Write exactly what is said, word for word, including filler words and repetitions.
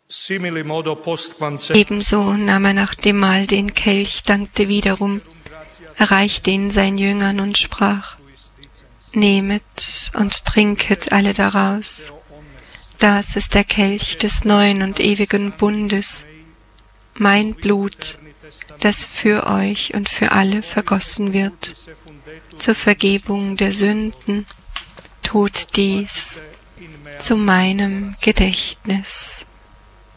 Simili modo postquam Ebenso nahm er nach dem Mahl den Kelch, dankte wiederum, erreichte ihn seinen Jüngern und sprach: Nehmet und trinket alle daraus. Das ist der Kelch des neuen und ewigen Bundes, mein Blut, das für euch und für alle vergossen wird, zur Vergebung der Sünden. Tut dies zu meinem Gedächtnis.